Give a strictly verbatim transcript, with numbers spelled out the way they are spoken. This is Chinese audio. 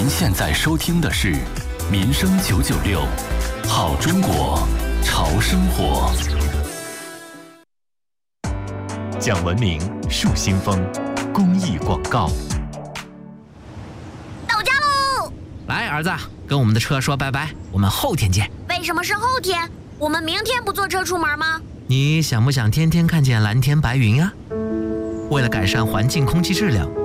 您现在收听的是民生九九六，好中国，潮生活。讲文明，树新风，公益广告。 到家喽！ 来，儿子，跟我们的车说拜拜，我们后天见。 为什么是后天？我们明天不坐车出门吗？ 你想不想天天看见蓝天白云啊？为了改善环境空气质量，